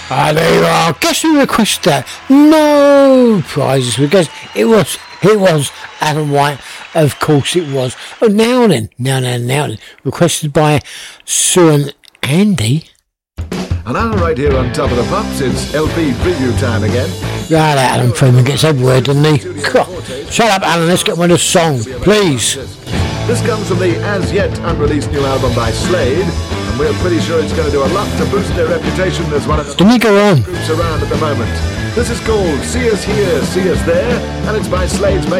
Ah, there you are. Guess who requested that? No prizes because it was Alan White. Of course it was. Oh, now then. Requested by Sue and Andy. And now right here on Top of the Pops, it's LP preview time again. Right, Alan Freeman gets everywhere, doesn't he? God. Shut up, Alan. Let's get one of the song, please. This comes from the as-yet unreleased new album by Slade, and we're pretty sure it's going to do a lot to boost their reputation as one of the Didn't he go on? groups around at the moment. This is called See Us Here, See Us There, and it's by Slade's